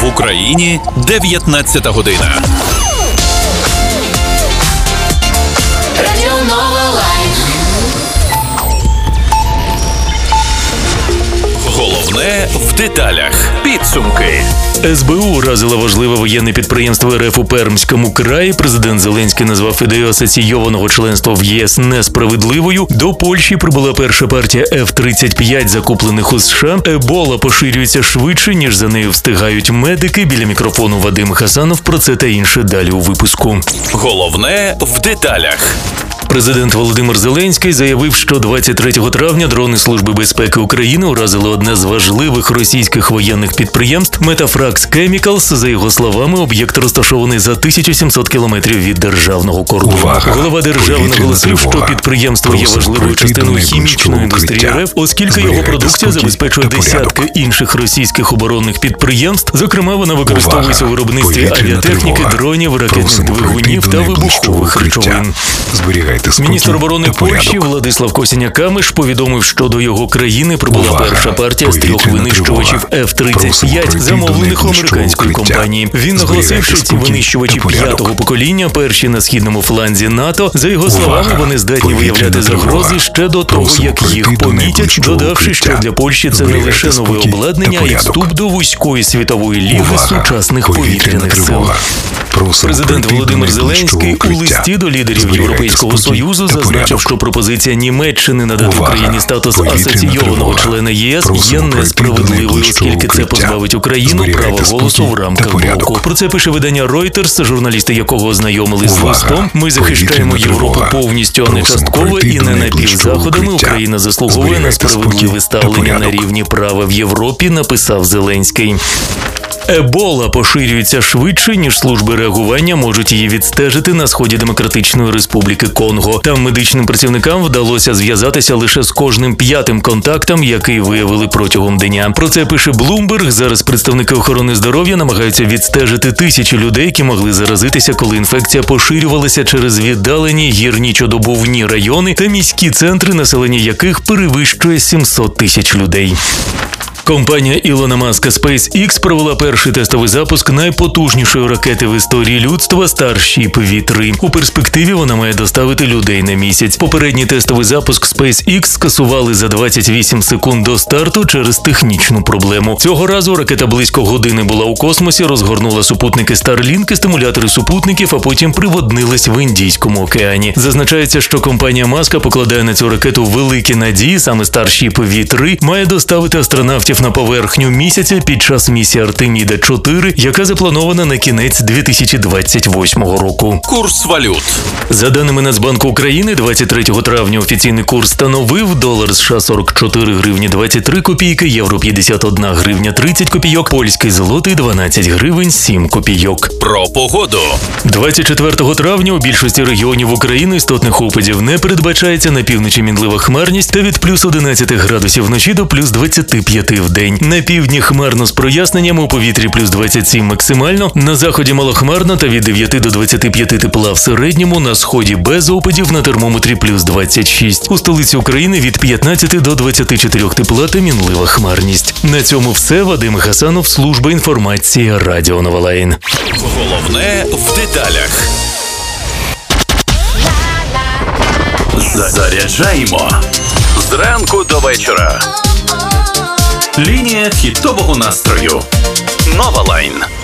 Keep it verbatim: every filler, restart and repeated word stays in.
В Україні дев'ятнадцята година. Головне в деталях. Підсумки. ес бе у уразила важливе воєнне підприємство ер еф у Пермському краї. Президент Зеленський назвав ідею асоційованого членства в є ес несправедливою. До Польщі прибула перша партія еф тридцять п'ять, закуплених у США. Ебола поширюється швидше, ніж за нею встигають медики. Біля мікрофону Вадим Хасанов. Про це та інше далі у випуску. Головне в деталях. Президент Володимир Зеленський заявив, що двадцять третього травня дрони Служби безпеки України уразили одне з важливих російських воєнних підприємств – Метафракс Chemicals. За його словами, об'єкт розташований за тисячу сімсот кілометрів від державного кордону. Увага! Голова держави наголосив, що підприємство є важливою частиною хімічної індустрії РФ, оскільки його продукція забезпечує десятки інших російських оборонних підприємств. Зокрема, вона використовується у виробництві авіатехніки, дронів, ракетних двигунів та вибухових речовин. Міністр оборони Польщі Владислав Косіня-Камиш повідомив, що до його країни прибула Увага! перша партія з трьох винищувачів еф тридцять п'ять, замовлених у американської компанії. Він наголосив, що ці винищувачі п'ятого покоління перші на східному фланзі НАТО. За його словами, вони здатні виявляти загрози ще до того, як їх помітять, додавши, що для Польщі це не лише нове обладнання, а й вступ до вузької світової ліги сучасних повітряних сил. Президент Володимир Зеленський у листі до лідерів Європейського Союзу зазначив, що пропозиція Німеччини надати Україні статус асоційованого члена є ес є несправедливою, оскільки це позбавить Україну права голосу в рамках блоку. Про це пише видання Reuters, журналісти якого ознайомились з листом. Ми захищаємо Європу повністю, а не частково і не напівзаходами. Україна заслуговує на справедливе ставлення на рівні права в Європі, написав Зеленський. Ебола поширюється швидше, ніж служби реагування можуть її відстежити на сході Демократичної Республіки Конго. Там медичним працівникам вдалося зв'язатися лише з кожним п'ятим контактом, який виявили протягом дня. Про це пише Bloomberg. Зараз представники охорони здоров'я намагаються відстежити тисячі людей, які могли заразитися, коли інфекція поширювалася через віддалені гірнічодобувні райони та міські центри, населення яких перевищує сімсот тисяч людей. Компанія Ілона Маска SpaceX провела перший тестовий запуск найпотужнішої ракети в історії людства Starship ві три. У перспективі вона має доставити людей на місяць. Попередній тестовий запуск SpaceX скасували за двадцять вісім секунд до старту через технічну проблему. Цього разу ракета близько години була у космосі, розгорнула супутники Starlink і стимулятори супутників, а потім приводнилась в Індійському океані. Зазначається, що компанія Маска покладає на цю ракету великі надії. Саме Starship ві три має доставити астронавтів на поверхню місяця під час місії Артеміда чотири, яка запланована на кінець дві тисячі двадцять восьмого року. Курс валют. За даними Нацбанку України, двадцять третього травня офіційний курс становив долар США сорок чотири гривні двадцять три копійки, євро п'ятдесят одна гривня тридцять копійок, польський злотий дванадцять гривень сім копійок. Про погоду. двадцять четвертого травня у більшості регіонів України істотних опадів не передбачається. На півночі мінлива хмарність та від плюс одинадцяти градусів вночі до плюс двадцяти п'яти в день. На півдні хмарно з проясненням, у повітрі плюс двадцять сім максимально, на заході малохмарно та від дев'яти до двадцяти п'яти тепла в середньому, на сході без опадів, на термометрі плюс двадцять шість. У столиці України від п'ятнадцяти до двадцяти чотирьох тепла та мінлива хмарність. На цьому все. Вадим Хасанов, служба інформації, Радіо Новолайн. Головне в деталях. Заряджаємо зранку до вечора. Лінія хітового настрою. Новолайн.